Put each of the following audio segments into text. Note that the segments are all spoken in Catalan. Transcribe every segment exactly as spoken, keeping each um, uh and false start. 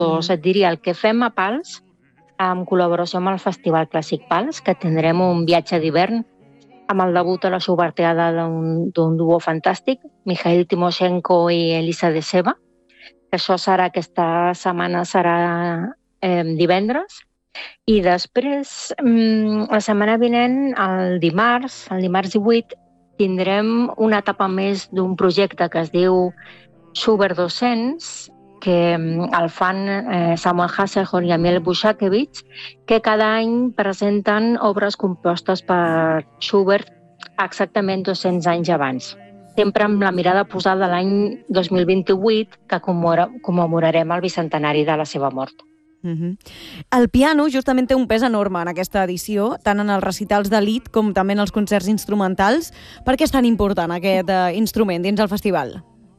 Doncs et diria el que fem a Pals, en col·laboració amb el Festival Clàssic Pals, que tindrem un viatge d'hivern amb el debut a la Schubertiada d'un duo fantàstic, Mikhail Timoshenko i Elisa de Seba. Això serà aquesta setmana, serà eh, divendres. I després, la setmana vinent, el dimarts, el dimarts divuit, tindrem una etapa més d'un projecte que es diu Schubert dos-cents, que el fan eh, Samuel Hasselhoff i Emil Bushakevich, que cada any presenten obres compostes per Schubert exactament dos-cents anys abans. Sempre amb la mirada posada a l'any dos mil vint-i-vuit, que commemorarem el bicentenari de la seva mort. Uh-huh. El piano justament té un pes enorme en aquesta edició, tant en els recitals d'elit com també en els concerts instrumentals. Per què és tan important aquest uh, instrument dins el festival?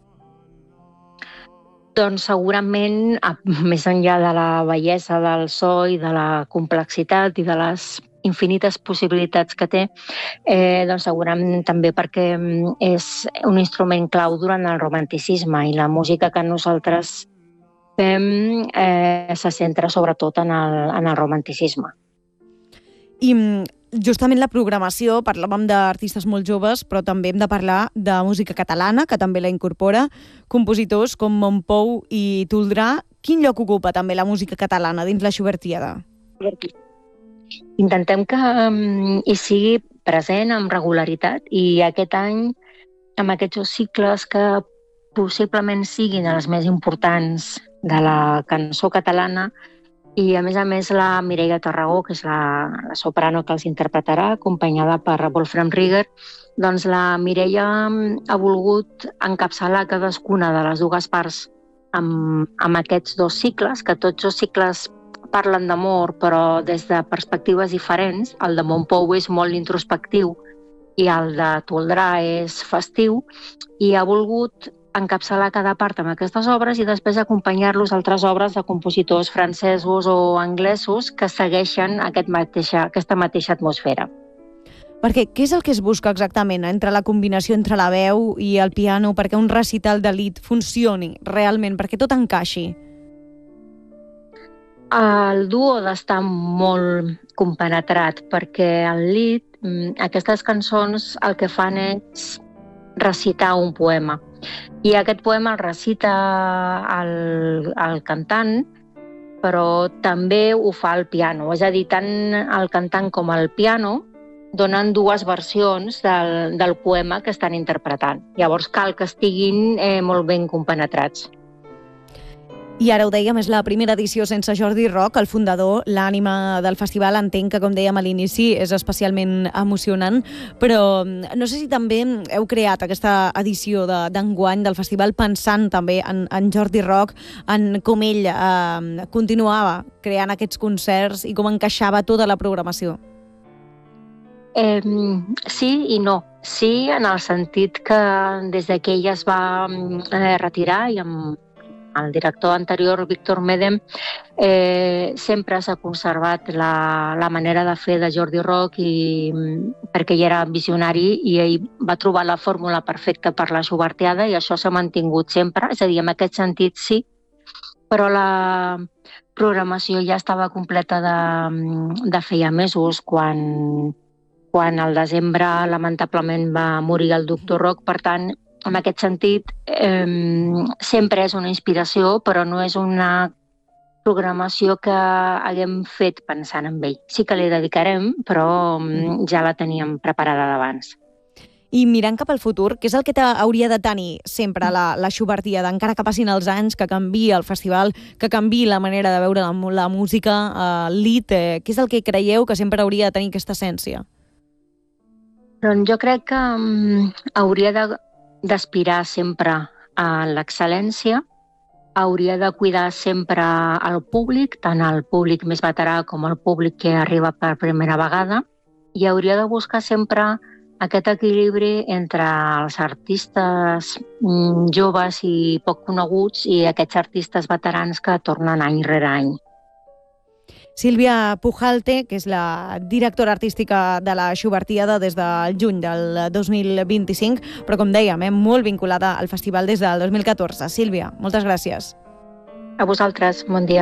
Doncs segurament, més enllà de la bellesa del so i de la complexitat i de les infinites possibilitats que té, eh, doncs segurament també perquè és un instrument clau durant el romanticisme i la música que nosaltres fem eh, se centra sobretot en el, en el romanticisme. I justament la programació, parlàvem d'artistes molt joves, però també hem de parlar de música catalana, que també la incorpora, compositors com Montpou i Toldrà. Quin lloc ocupa també la música catalana dins la Schubertiada? Intentem que um, hi sigui present amb regularitat i aquest any, amb aquests dos cicles que possiblement siguin els més importants de la cançó catalana, i a més a més la Mireia Tarragó, que és la, la soprano que els interpretarà, acompanyada per Wolfram Rieger, doncs la Mireia ha volgut encapçalar cadascuna de les dues parts amb, amb aquests dos cicles, que tots dos cicles parlen d'amor, però des de perspectives diferents. El de Montpou és molt introspectiu i el de Toldrà és festiu, i ha volgut encapçalar cada part amb aquestes obres i després acompanyar-los a altres obres de compositors francesos o anglesos que segueixen aquest mateixa, aquesta mateixa atmosfera. Perquè què és el que es busca exactament entre la combinació entre la veu i el piano perquè un recital d'elit funcioni realment, perquè tot encaixi? El duo ha d'estar molt compenetrat perquè el lead, aquestes cançons el que fan és recitar un poema. I aquest poema el recita el, el cantant, però també ho fa el piano. És a dir, tant el cantant com el piano donen dues versions del, del poema que estan interpretant. Llavors cal que estiguin eh, molt ben compenetrats. I ara ho dèiem, és la primera edició sense Jordi Roc, el fundador, l'ànima del festival. Entenc que, com dèiem a l'inici, és especialment emocionant, però no sé si també heu creat aquesta edició d'enguany del festival pensant també en, en Jordi Roc, en com ell eh, continuava creant aquests concerts i com encaixava tota la programació. Eh, sí i no. Sí, en el sentit que des que ell es va eh, retirar i amb el director anterior, Víctor Medem, eh, sempre s'ha conservat la, la manera de fer de Jordi Roc, i, perquè ell era visionari i ell va trobar la fórmula perfecta per la Schubertiada i això s'ha mantingut sempre. És a dir, en aquest sentit sí, però la programació ja estava completa de, de feia mesos quan, quan al desembre lamentablement va morir el doctor Roc. Per tant, en aquest sentit, eh, sempre és una inspiració, però no és una programació que haguem fet pensant en ell. Sí que li dedicarem, però ja la teníem preparada d'abans. I mirant cap al futur, què és el que hauria de tenir sempre la, la Schubertiada, encara que passin els anys, que canviï el festival, que canviï la manera de veure la, la música, eh, l'I T, eh, què és el que creieu que sempre hauria de tenir aquesta essència? Doncs jo crec que um, hauria de d'aspirar sempre a l'excel·lència, hauria de cuidar sempre el públic, tant el públic més veterà com el públic que arriba per primera vegada, i hauria de buscar sempre aquest equilibri entre els artistes joves i poc coneguts i aquests artistes veterans que tornen any rere any. Sílvia Pujalte, que és la directora artística de la Schubertiada des del juny del dos mil vint-i-cinc, però com dèiem, eh, molt vinculada al festival des del dos mil catorze. Sílvia, moltes gràcies. A vosaltres, bon dia.